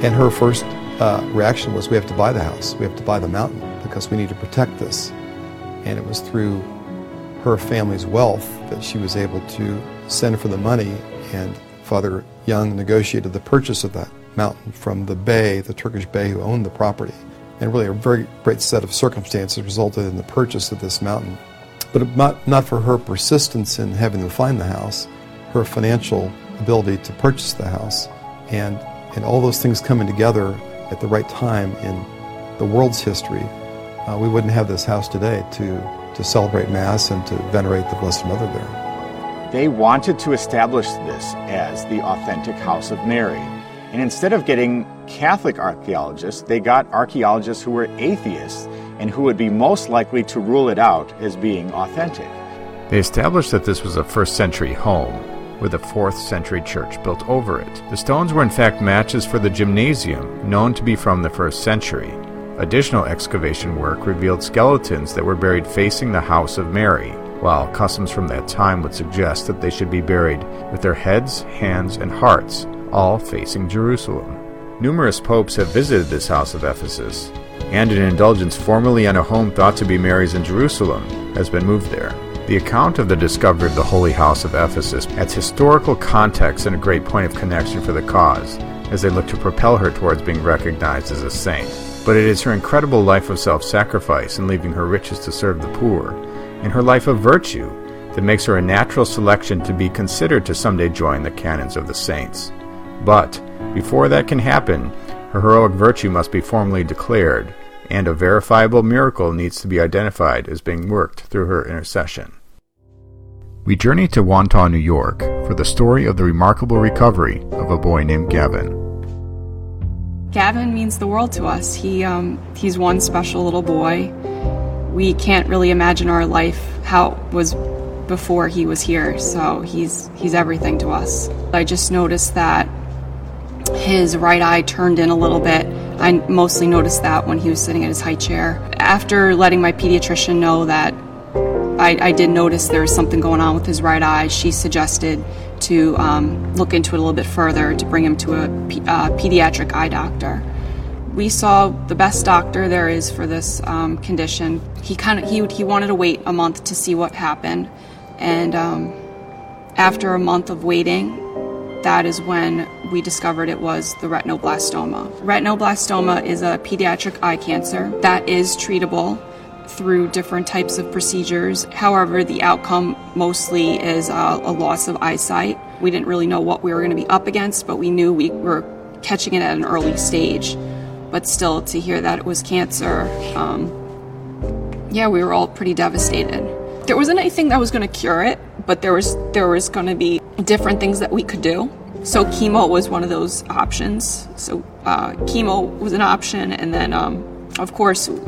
And her first reaction was, we have to buy the house. We have to buy the mountain because we need to protect this. And it was through her family's wealth that she was able to send for the money, and Father Young negotiated the purchase of that mountain from the Bey, the Turkish Bey who owned the property. And really a very great set of circumstances resulted in the purchase of this mountain. But not for her persistence in having to find the house, her financial ability to purchase the house, and all those things coming together at the right time in the world's history, we wouldn't have this house today to celebrate Mass and to venerate the Blessed Mother there. They wanted to establish this as the authentic House of Mary. And instead of getting Catholic archaeologists, they got archaeologists who were atheists and who would be most likely to rule it out as being authentic. They established that this was a first-century home, with a 4th century church built over it. The stones were in fact matches for the gymnasium, known to be from the 1st century. Additional excavation work revealed skeletons that were buried facing the House of Mary, while customs from that time would suggest that they should be buried with their heads, hands, and hearts, all facing Jerusalem. Numerous popes have visited this house of Ephesus, and an indulgence formerly on a home thought to be Mary's in Jerusalem has been moved there. The account of the discovery of the Holy House of Ephesus adds historical context and a great point of connection for the cause, as they look to propel her towards being recognized as a saint. But it is her incredible life of self-sacrifice in leaving her riches to serve the poor, and her life of virtue, that makes her a natural selection to be considered to someday join the canons of the saints. But before that can happen, her heroic virtue must be formally declared, and a verifiable miracle needs to be identified as being worked through her intercession. We journey to Wantagh, New York, for the story of the remarkable recovery of a boy named Gavin. Gavin means the world to us. He's one special little boy. We can't really imagine our life, how it was before he was here, so he's everything to us. I just noticed that his right eye turned in a little bit. I mostly noticed that when he was sitting in his high chair. After letting my pediatrician know that I did notice there was something going on with his right eye, she suggested to look into it a little bit further, to bring him to a pediatric eye doctor. We saw the best doctor there is for this condition. He wanted to wait a month to see what happened, and after a month of waiting, that is when we discovered it was the retinoblastoma. Retinoblastoma is a pediatric eye cancer that is treatable through different types of procedures. However, the outcome mostly is a loss of eyesight. We didn't really know what we were going to be up against, but we knew we were catching it at an early stage. But still, to hear that it was cancer, we were all pretty devastated. There wasn't anything that was going to cure it, but there was going to be different things that we could do. So chemo was one of those options. So chemo was an option, and then of course